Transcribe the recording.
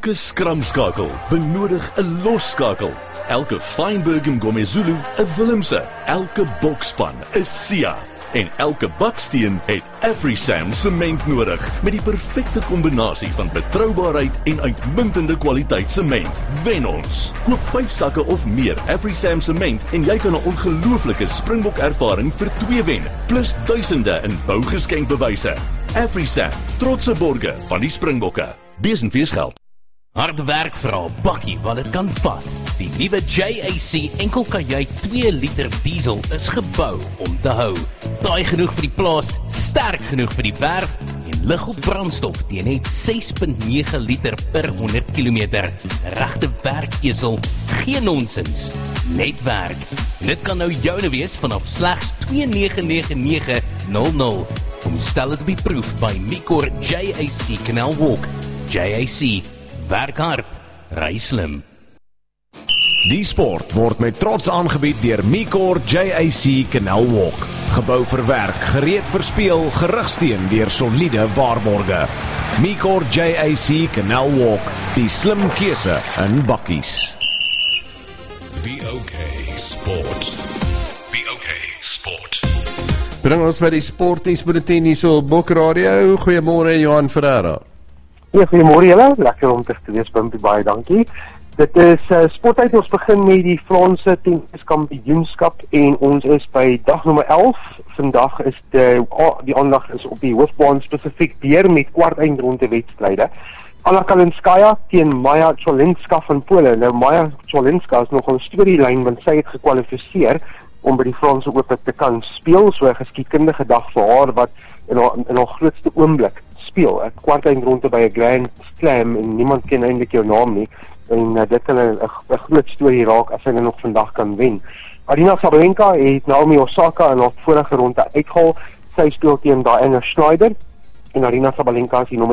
Elke skramskakel benodig 'n losskakel. Elke Feinberg Mngomezulu 'n Willemse. Elke bokspan 'n Sia. En elke baksteen het AfriSam sement nodig met die perfekte kombinasie van betroubaarheid en uitmuntende kwaliteit sement. Wen ons. Koop 5 sakke of meer AfriSam sement en jy kan 'n ongelooflike Springbok ervaring vir 2 wen, plus duisende in bougeskenkbewyse. AfriSam, trotse borge van die Springbokke. Besenfees geld. Hard werk vir 'n bakkie wat dit kan vat. Die nuwe JAC enkelkajuit 2 liter diesel is gebou om te hou. Taai genoeg vir die plaas, sterk genoeg vir die werf en lig op brandstof teen net 6.9 liter per 100 km. Regte werkesel, geen nonsens, net werk. En dit kan nou joune wees vanaf slegs 2,99900. Kom stel dit op die proef by Micor JAC Canal Walk. JAC, werk hard, ry slim. Die sport word met trots aangebied deur Micor JAC Canal Walk. Gebou vir werk, gereed vir speel, gerugsteun deur soliede waarborge. Micor JAC Canal Walk, die slim keuse in bakkies. BOK Sport. BOK Sport. Bring ons by die sportnuusbulletin hier op Bok Radio. Goeiemôre Johan Ferreira. Ja, goeiemôre julle, lekker om te wees, Bimpie, baie dankie. Dit is sportheid, ons begin met die Franse tenniskampioenskap en ons is by dag nommer 11. Vandag is die aandag is op die hoofbaan spesifiek deur met kwartfinale wedstryde. Anna Kalinskaya teen Maja Czolinska van Pole. Nou Maja Czolinska is nog 'n storielyn want sy het gekwalifiseer om by die Franse Ope te kan speel, so 'n geskiedkundige dag vir haar wat in haar grootste oomblik speel. 'n Kwartfinale by 'n Grand Slam en niemand ken eintlik jou naam nie. En dit kan 'n groot storie raak as hy nog vandag kan wen. Aryna Sabalenka het Naomi Osaka in haar vorige ronde uitgehaal. Sy speel teen Diana Schneider en Aryna Sabalenka is die nommer